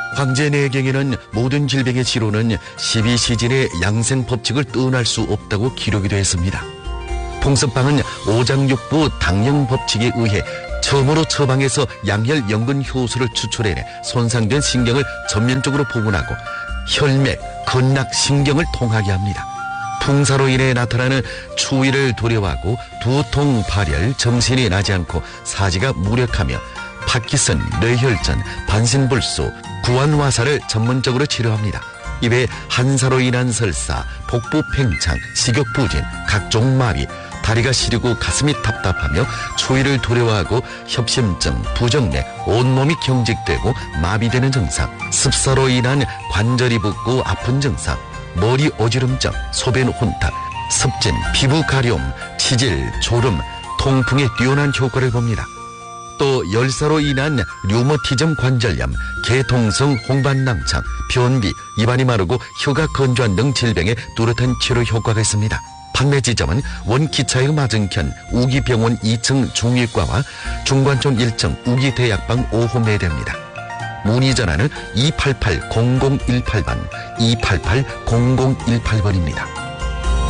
황제내경에는 모든 질병의 치료는 12시즌의 양생 법칙을 떠날 수 없다고 기록이 되어 있습니다. 풍섭방은 오장육부 당령 법칙에 의해 처음으로 처방해서 양혈 연근 효소를 추출해내 손상된 신경을 전면적으로 복원하고 혈맥, 근락, 신경을 통하게 합니다. 풍사로 인해 나타나는 추위를 도려하고 두통, 발열, 정신이 나지 않고 사지가 무력하며 파키슨, 뇌혈전, 반신불수, 구안화사를 전문적으로 치료합니다. 이외에 한사로 인한 설사, 복부 팽창, 식욕부진, 각종 마비, 다리가 시리고 가슴이 답답하며 추위를 두려워하고 협심증, 부정맥, 온몸이 경직되고 마비되는 증상, 습사로 인한 관절이 붓고 아픈 증상, 머리 어지럼증, 소변 혼탁, 습진, 피부 가려움, 치질, 졸음, 통풍에 뛰어난 효과를 봅니다. 또 열사로 인한 류머티즘 관절염, 개통성 홍반낭창, 변비, 입안이 마르고 혀가 건조한 등 질병에 뚜렷한 치료 효과가 있습니다. 판매 지점은 원기차역 맞은편 우기병원 2층 중위과와 중관청 1층 우기대약방 5호 매대입니다. 문의 전화는 288-0018번, 288-0018번입니다.